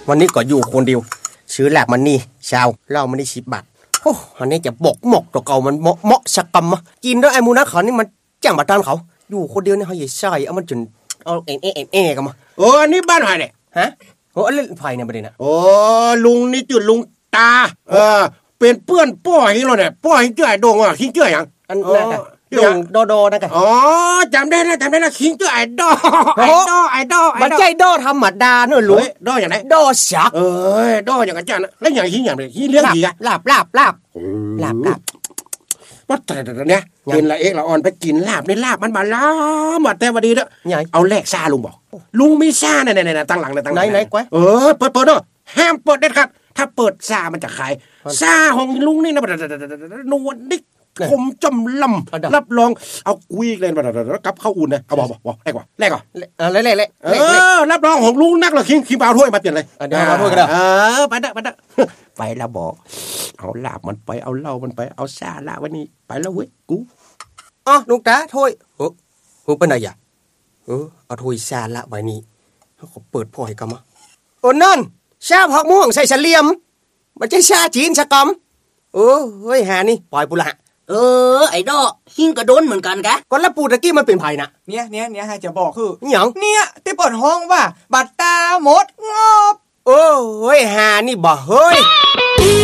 วันนี้ก็อยู่คนเดียวซื้อแหลกมันนี่ชาวเหล้ามันนี่10 บาทโอ้อันนี้จะบอกหมกตัวเก่ามันเหมาะสักกรรมกินแล้วไอ้มูนักเขานี่มันแจ้งบัตรตามเขาอยู่คนเดียวนี่เขาใหญ่ใส่เอามันจนเอาเอ็นกันมาอันนี้บ้านใครเนี่ยฮะโอ้เล่นไฟเนี่ยประเด็นนะลุงนี่จุดลุงตาเป็นเปื้อนป้อให้เราเนี่ยป้อให้เจ้าไอ้โดงคิงเจ้าอย่างอันนั้นกันโดนะกันจำได้นะคิงเจ้าไอ้ดอไอ้ดอมันใจดอธรรมดาเนอะลุงดออย่างไรดอสักดออย่างกันจ้าแล้วอย่างคิงอย่างไรคิงเลี้ยงดีอะลาบว่าแต่เนี่ยเห็นละเอกละอ่อนไปกินลาบในลาบมันมาล้ามาแต่วันดีแล้วเอาแลกซาลุงบอกลุงมีซาเนี่ยตั้งหลังเลยตั้งไหนกว่าเปิดเนาะห้ามเปิดเด็ดขาดถ้าเปิดซามันจะขายซาของลุงนี่นะนวลดิกคมจำลำรับรองเอากุยเลยกับข้าวอุ่นนะเอาบอกแลกก่อนเละรับรองของลุงนักหรอคิงเปล่าถ้วยมาเปลี่ยนเลยเดี๋ยวเอาถ้วยกันเด้อไปแล้วบอกเอาลาบมันไปเอาเหล้ามันไปเอาซาละวันนี้ไปแล้วเว้ยกูลุงตาถ้วยเป็นอะไรอ่ะเอาถ้วยซาละไว้นี่เขาเปิดพ่อให้กันมานั่นชาผักม่วงใส่เฉลียมมันใช่ชาจีนชะกำเฮ้ยหานี่ปล่อยปุระไอ้ดอหิ้งกระโดนเหมือนกันกะก่อนแล้วปูตะกี้มันเป็นไผ่น่ะเนี่ยให้จะบอกคือหยังเนี่ยที่เปิดห้องว่าบัตรตาหมดงอบเฮ้ยหานี่บ่เฮ้ย